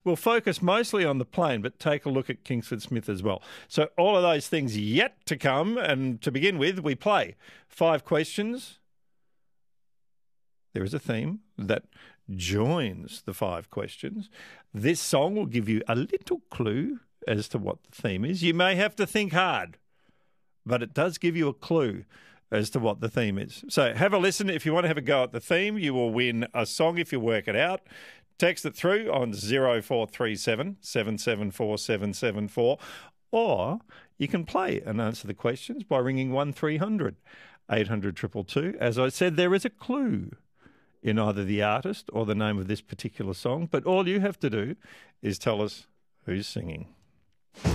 We'll focus mostly on the plane, but take a look at Kingsford Smith as well. So all of those things yet to come. And to begin with, we play 5 questions. There is a theme that joins the 5 questions. This song will give you a little clue as to what the theme is. You may have to think hard, but it does give you a clue as to what the theme is. So have a listen. If you want to have a go at the theme, you will win a song if you work it out. Text it through on 0437 774 774, or you can play and answer the questions by ringing 1300 800 222. As I said, there is a clue in either the artist or the name of this particular song, but all you have to do is tell us who's singing.